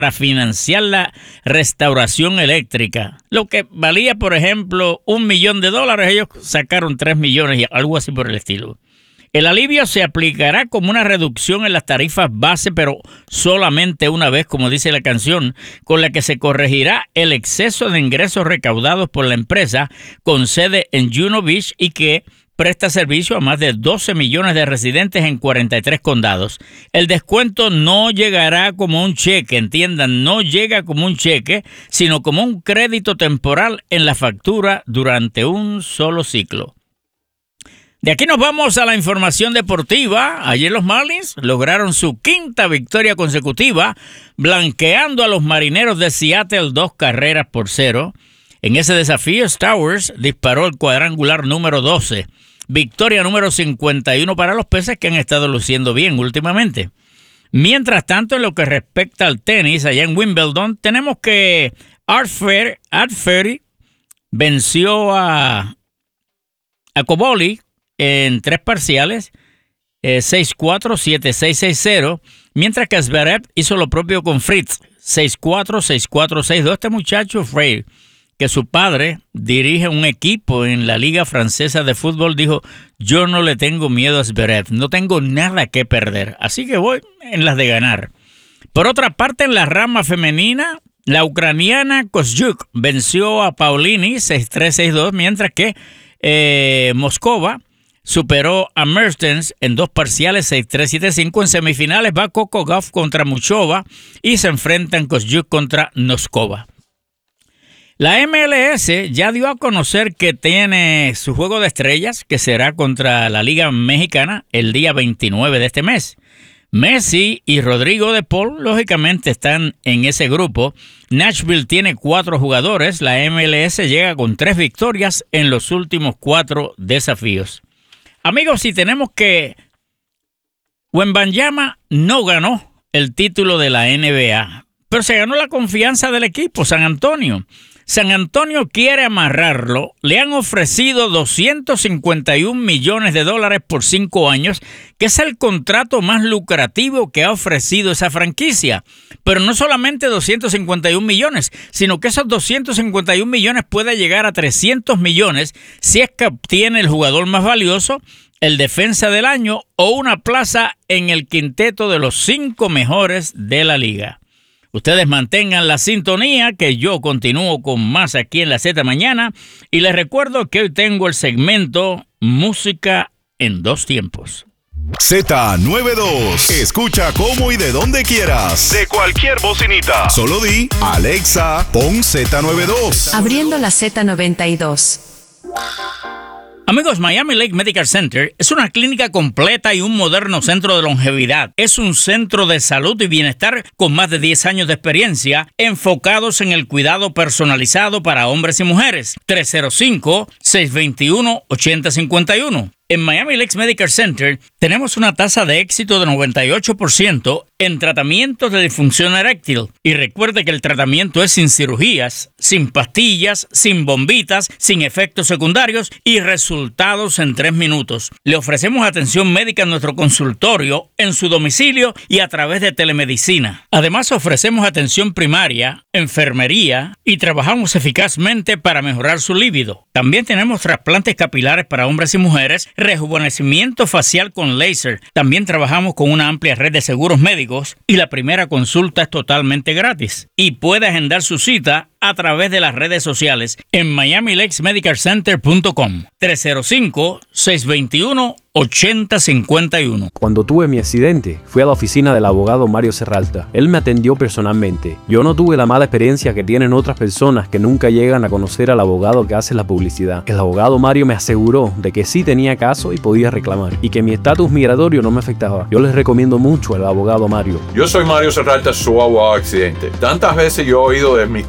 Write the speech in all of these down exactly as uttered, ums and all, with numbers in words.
para financiar la restauración eléctrica. Lo que valía, por ejemplo, un millón de dólares, ellos sacaron tres millones y algo así por el estilo. El alivio se aplicará como una reducción en las tarifas base, pero solamente una vez, como dice la canción, con la que se corregirá el exceso de ingresos recaudados por la empresa con sede en Juno Beach y que presta servicio a más de doce millones de residentes en cuarenta y tres condados. El descuento no llegará como un cheque, entiendan, no llega como un cheque, sino como un crédito temporal en la factura durante un solo ciclo. De aquí nos vamos a la información deportiva. Ayer los Marlins lograron su quinta victoria consecutiva, blanqueando a los Marineros de Seattle dos carreras por cero. En ese desafío, Stowers disparó el cuadrangular número doce. Victoria número cincuenta y uno para los Peces, que han estado luciendo bien últimamente. Mientras tanto, en lo que respecta al tenis, allá en Wimbledon, tenemos que Art Ferry venció a, a Coboli en tres parciales, eh, seis cuatro, siete seis, seis cero, mientras que Zverev hizo lo propio con Fritz, seis cuatro, seis cuatro, seis dos. Este muchacho, Frey, que su padre dirige un equipo en la Liga Francesa de Fútbol, dijo, yo no le tengo miedo a Zverev, no tengo nada que perder, así que voy en las de ganar. Por otra parte, en la rama femenina, la ucraniana Kostyuk venció a Paulini seis tres, seis dos, mientras que eh, Moscova superó a Mertens en dos parciales seis tres, siete cinco. En semifinales va Coco Gauff contra Muchova y se enfrentan Kostyuk contra Noskova. La M L S ya dio a conocer que tiene su juego de estrellas, que será contra la Liga Mexicana el día veintinueve de este mes. Messi y Rodrigo de Paul, lógicamente, están en ese grupo. Nashville tiene cuatro jugadores. La M L S llega con tres victorias en los últimos cuatro desafíos. Amigos, si tenemos que Wembanyama no ganó el título de la N B A, pero se ganó la confianza del equipo, San Antonio. San Antonio quiere amarrarlo, le han ofrecido doscientos cincuenta y un millones de dólares por cinco años, que es el contrato más lucrativo que ha ofrecido esa franquicia. Pero no solamente doscientos cincuenta y un millones, sino que esos doscientos cincuenta y un millones puede llegar a trescientos millones si es que obtiene el jugador más valioso, el defensa del año o una plaza en el quinteto de los cinco mejores de la liga. Ustedes mantengan la sintonía, que yo continúo con más aquí en la Z Mañana. Y les recuerdo que hoy tengo el segmento Música en dos tiempos. Z noventa y dos. Escucha cómo y de donde quieras. De cualquier bocinita. Solo di, Alexa, pon Z noventa y dos. Abriendo la Z noventa y dos. Amigos, Miami Lake Medical Center es una clínica completa y un moderno centro de longevidad. Es un centro de salud y bienestar con más de diez años de experiencia, enfocados en el cuidado personalizado para hombres y mujeres. tres cero cinco, seis dos uno, ocho cero cinco uno. En Miami Lakes Medical Center tenemos una tasa de éxito de noventa y ocho por ciento en tratamientos de disfunción eréctil. Y recuerde que el tratamiento es sin cirugías, sin pastillas, sin bombitas, sin efectos secundarios y resultados en tres minutos. Le ofrecemos atención médica en nuestro consultorio, en su domicilio y a través de telemedicina. Además, ofrecemos atención primaria, enfermería y trabajamos eficazmente para mejorar su líbido. También tenemos trasplantes capilares para hombres y mujeres, rejuvenecimiento facial con láser. También trabajamos con una amplia red de seguros médicos y la primera consulta es totalmente gratis. Y puede agendar su cita a través de las redes sociales en miami lakes medical center punto com. tres cero cinco, seis dos uno, ocho cero cinco uno. Cuando tuve mi accidente, fui a la oficina del abogado Mario Serralta. Él me atendió personalmente. Yo no tuve la mala experiencia que tienen otras personas que nunca llegan a conocer al abogado que hace la publicidad. El abogado Mario me aseguró de que sí tenía caso y podía reclamar, y que mi estatus migratorio no me afectaba. Yo les recomiendo mucho al abogado Mario. Yo soy Mario Serralta, su abogado accidente. Tantas veces yo he oído de mis clientes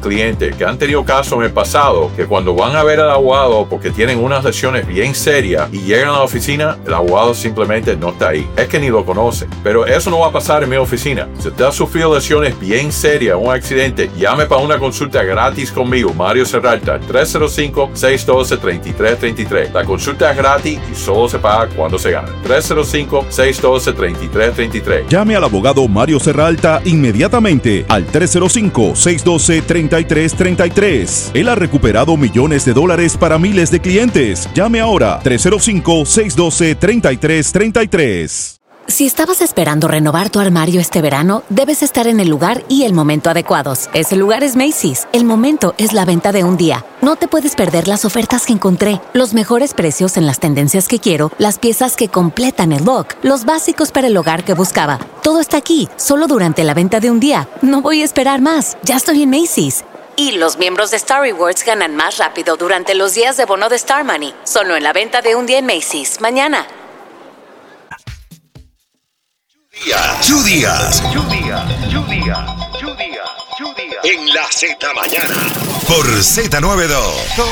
clientes que han tenido casos en el pasado que cuando van a ver al abogado porque tienen unas lesiones bien serias y llegan a la oficina, el abogado simplemente no está ahí. Es que ni lo conocen. Pero eso no va a pasar en mi oficina. Si usted ha sufrido lesiones bien serias, un accidente, llame para una consulta gratis conmigo, Mario Serralta, tres cero cinco, seis uno dos, tres tres tres tres. La consulta es gratis y solo se paga cuando se gana. tres cero cinco, seis uno dos, tres tres tres tres. Llame al abogado Mario Serralta inmediatamente al tres cero cinco, seis uno dos, tres tres tres tres. Él ha recuperado millones de dólares para miles de clientes. Llame ahora, tres cero cinco, seis uno dos, tres tres tres tres. Si estabas esperando renovar tu armario este verano, debes estar en el lugar y el momento adecuados. Ese lugar es Macy's. El momento es la venta de un día. No te puedes perder las ofertas que encontré, los mejores precios en las tendencias que quiero, las piezas que completan el look, los básicos para el hogar que buscaba. Todo está aquí, solo durante la venta de un día. No voy a esperar más. Ya estoy en Macy's. Y los miembros de Star Rewards ganan más rápido durante los días de bono de Star Money. Solo en la venta de un día en Macy's. Mañana. Chu Díaz. Chu Díaz. Chu Díaz. Chu Díaz. Chu Díaz. En la Z Mañana. Por Z noventa y dos.